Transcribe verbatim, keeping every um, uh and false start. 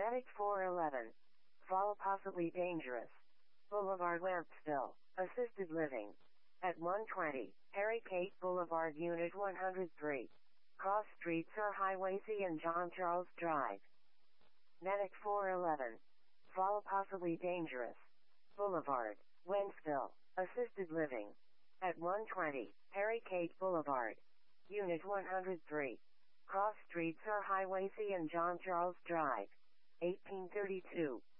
Medic four eleven. Fall possibly dangerous. Boulevard Wentzville. Assisted living. At one twenty, Harry Cate Boulevard Unit one hundred three. Cross streets are Highway C and John Charles Drive. Medic four eleven. Fall possibly dangerous. Boulevard, Wentzville. Assisted living. At one twenty, Harry Cate Boulevard. Unit one hundred three. Cross streets are Highway C and John Charles Drive. eighteen thirty-two.